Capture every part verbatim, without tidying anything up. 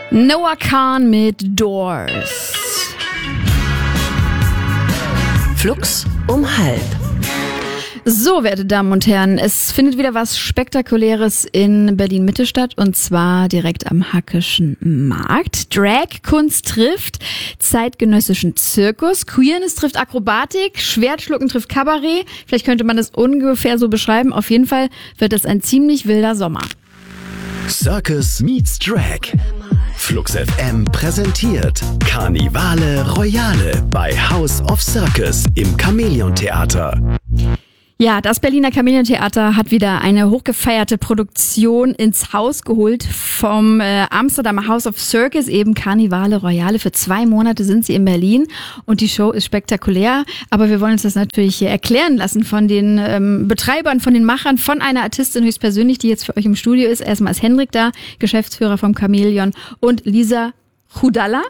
Noah Kahan mit Doors. Flux um halb. So, werte Damen und Herren, es findet wieder was Spektakuläres in Berlin-Mitte statt, und zwar direkt am Hackischen Markt. Drag-Kunst trifft zeitgenössischen Zirkus, Queerness trifft Akrobatik, Schwertschlucken trifft Kabarett. Vielleicht könnte man das ungefähr so beschreiben. Auf jeden Fall wird es ein ziemlich wilder Sommer. Circus meets Drag. Flux F M präsentiert Karnivale Royale bei House of Circus im Chamäleon-Theater. Ja, das Berliner Chamäleon-Theater hat wieder eine hochgefeierte Produktion ins Haus geholt vom äh, Amsterdamer House of Circus, eben Karnivale Royale. Für zwei Monate sind sie in Berlin und die Show ist spektakulär. Aber wir wollen uns das natürlich hier erklären lassen von den ähm, Betreibern, von den Machern, von einer Artistin höchstpersönlich, die jetzt für euch im Studio ist. Erstmal ist Hendrik da, Geschäftsführer vom Chamäleon, und Lisa Chudalla.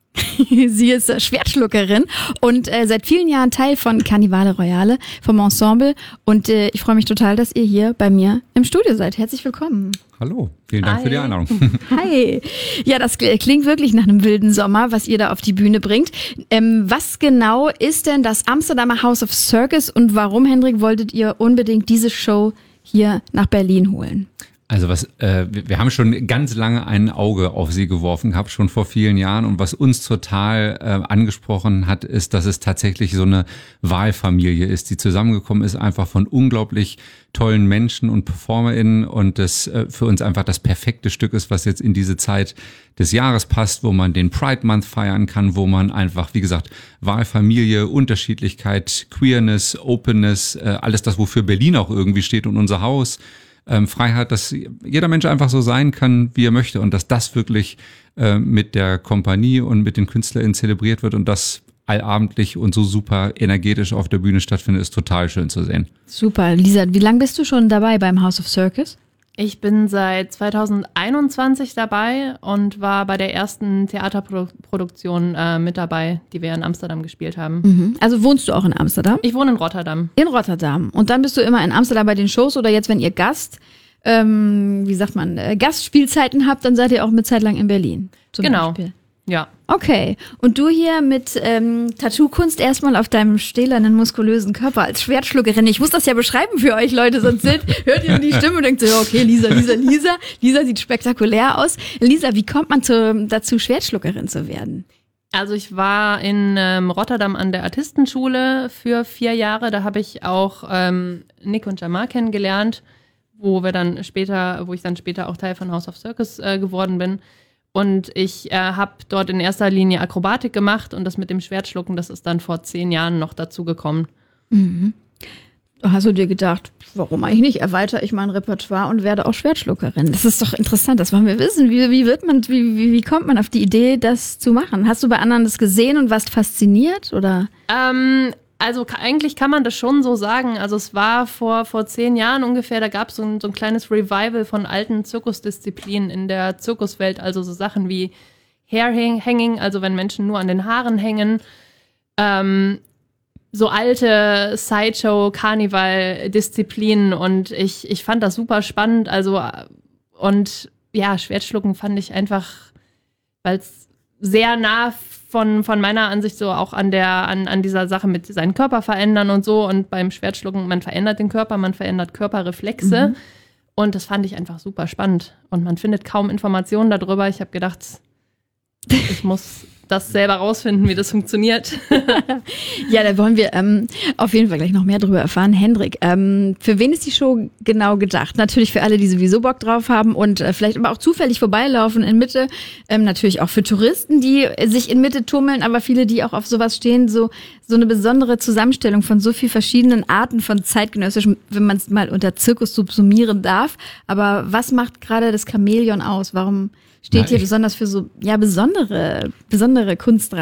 Sie ist Schwertschluckerin und äh, seit vielen Jahren Teil von Karnivale Royale, vom Ensemble. Und äh, ich freue mich total, dass ihr hier bei mir im Studio seid. Herzlich willkommen. Hallo, vielen Dank Hi. für die Einladung. Hi. Ja, das klingt wirklich nach einem wilden Sommer, was ihr da auf die Bühne bringt. Ähm, was genau ist denn das Amsterdamer House of Circus und warum, Hendrik, wolltet ihr unbedingt diese Show hier nach Berlin holen? Also was, äh, wir haben schon ganz lange ein Auge auf sie geworfen gehabt, schon vor vielen Jahren. Und was uns total äh, angesprochen hat, ist, dass es tatsächlich so eine Wahlfamilie ist, die zusammengekommen ist, einfach von unglaublich tollen Menschen und PerformerInnen, und das äh, für uns einfach das perfekte Stück ist, was jetzt in diese Zeit des Jahres passt, wo man den Pride Month feiern kann, wo man einfach, wie gesagt, Wahlfamilie, Unterschiedlichkeit, Queerness, Openness, äh, alles das, wofür Berlin auch irgendwie steht und unser Haus, Ähm, Freiheit, dass jeder Mensch einfach so sein kann, wie er möchte, und dass das wirklich äh, mit der Kompanie und mit den KünstlerInnen zelebriert wird und das allabendlich und so super energetisch auf der Bühne stattfindet, ist total schön zu sehen. Super. Lisa, wie lange bist du schon dabei beim House of Circus? Ich bin seit zweitausendeinundzwanzig dabei und war bei der ersten Theaterproduktion äh, mit dabei, die wir in Amsterdam gespielt haben. Mhm. Also wohnst du auch in Amsterdam? Ich wohne in Rotterdam. In Rotterdam. Und dann bist du immer in Amsterdam bei den Shows, oder jetzt, wenn ihr Gast, ähm, wie sagt man, äh, Gastspielzeiten habt, dann seid ihr auch eine Zeit lang in Berlin. Zum Genau. Beispiel. Ja. Okay. Und du hier mit ähm, Tattoo-Kunst erstmal auf deinem stählernen, muskulösen Körper als Schwertschluckerin. Ich muss das ja beschreiben für euch, Leute, sonst seht, hört ihr die Stimme und denkt so, ja, okay, Lisa, Lisa, Lisa. Lisa sieht spektakulär aus. Lisa, wie kommt man zu, dazu, Schwertschluckerin zu werden? Also ich war in ähm, Rotterdam an der Artistenschule für vier Jahre. Da habe ich auch ähm, Nick und Jamar kennengelernt, wo wir dann später, wo ich dann später auch Teil von House of Circus äh, geworden bin. Und ich äh, habe dort in erster Linie Akrobatik gemacht, und das mit dem Schwertschlucken, das ist dann vor zehn Jahren noch dazu gekommen. Mhm. Hast du dir gedacht, warum eigentlich nicht? Erweitere ich mein Repertoire und werde auch Schwertschluckerin. Das ist doch interessant, das wollen wir wissen. Wie, wie wird man, wie, wie, wie kommt man auf die Idee, das zu machen? Hast du bei anderen das gesehen und warst fasziniert, oder? Ähm, also ka- eigentlich kann man das schon so sagen. Also es war vor, vor zehn Jahren ungefähr, da gab es so ein, so ein kleines Revival von alten Zirkusdisziplinen in der Zirkuswelt. Also so Sachen wie Hair-Hanging, also wenn Menschen nur an den Haaren hängen. Ähm, so alte Sideshow-Karneval-Disziplinen, und ich, ich fand das super spannend. Also, und ja, Schwertschlucken fand ich einfach, weil es sehr nah von, von meiner Ansicht so auch an der, an, an dieser Sache mit seinen Körper verändern und so. Und beim Schwertschlucken, man verändert den Körper, man verändert Körperreflexe. Mhm. Und das fand ich einfach super spannend. Und man findet kaum Informationen darüber. Ich habe gedacht, ich muss das selber rausfinden, wie das funktioniert. Ja, da wollen wir ähm, auf jeden Fall gleich noch mehr drüber erfahren. Hendrik, ähm, für wen ist die Show genau gedacht? Natürlich für alle, die sowieso Bock drauf haben und äh, vielleicht aber auch zufällig vorbeilaufen in Mitte. Ähm, natürlich auch für Touristen, die sich in Mitte tummeln, aber viele, die auch auf sowas stehen. So, so eine besondere Zusammenstellung von so viel verschiedenen Arten von zeitgenössischem, wenn man es mal unter Zirkus subsumieren darf. Aber was macht gerade das Chamäleon aus? Warum steht Na, hier ich- besonders für so ja besondere besondere Kunstreihen?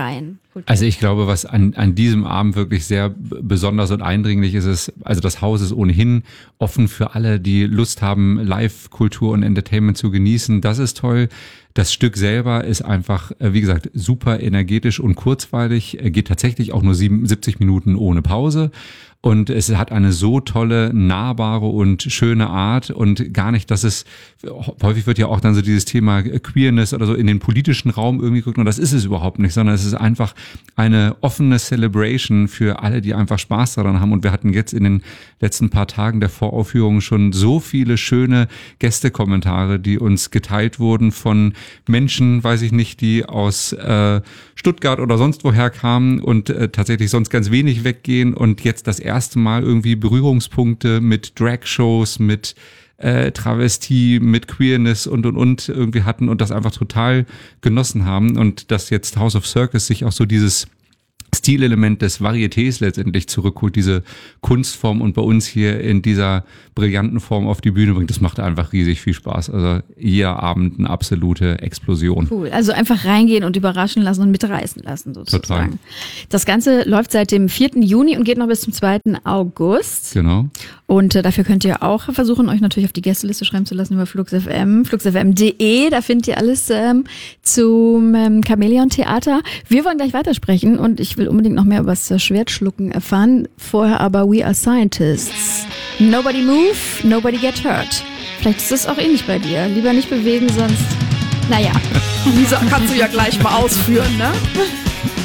Also ich glaube, was an, an diesem Abend wirklich sehr b- besonders und eindringlich ist, ist, also das Haus ist ohnehin offen für alle, die Lust haben, Live-Kultur und Entertainment zu genießen. Das ist toll. Das Stück selber ist einfach, äh, wie gesagt, super energetisch und kurzweilig, äh, geht tatsächlich auch nur siebenundsiebzig Minuten ohne Pause. Und es hat eine so tolle, nahbare und schöne Art und gar nicht, dass es, häufig wird ja auch dann so dieses Thema Queerness oder so in den politischen Raum irgendwie geguckt und das ist es überhaupt nicht, sondern es ist einfach eine offene Celebration für alle, die einfach Spaß daran haben und wir hatten jetzt in den letzten paar Tagen der Voraufführung schon so viele schöne Gästekommentare, die uns geteilt wurden von Menschen, weiß ich nicht, die aus äh, Stuttgart oder sonst woher kamen und äh, tatsächlich sonst ganz wenig weggehen und jetzt das erste Mal irgendwie Berührungspunkte mit Drag-Shows, mit äh, Travestie, mit Queerness und und und irgendwie hatten und das einfach total genossen haben und dass jetzt House of Circus sich auch so dieses Stilelement des Varietés letztendlich zurückholt, diese Kunstform und bei uns hier in dieser brillanten Form auf die Bühne bringt. Das macht einfach riesig viel Spaß. Also jeder Abend eine absolute Explosion. Cool. Also einfach reingehen und überraschen lassen und mitreißen lassen sozusagen. Total. Das Ganze läuft seit dem vierten Juni und geht noch bis zum zweiten August. Genau. Und äh, dafür könnt ihr auch versuchen, euch natürlich auf die Gästeliste schreiben zu lassen über Flux F M, flux f m punkt de. Da findet ihr alles ähm, zum ähm, Chamäleon-Theater. Wir wollen gleich weitersprechen und ich will unbedingt noch mehr über das Schwertschlucken erfahren. Vorher aber We Are Scientists. Nobody move, nobody get hurt. Vielleicht ist das auch ähnlich bei dir. Lieber nicht bewegen, sonst... Naja, Lisa, kannst du ja gleich mal ausführen, ne?